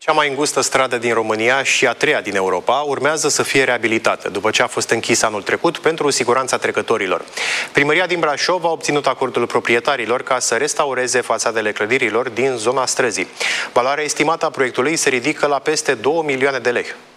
Cea mai îngustă stradă din România și a treia din Europa urmează să fie reabilitată, după ce a fost închisă anul trecut pentru siguranța trecătorilor. Primăria din Brașov a obținut acordul proprietarilor ca să restaureze fațadele clădirilor din zona străzii. Valoarea estimată a proiectului se ridică la peste 2 milioane de lei.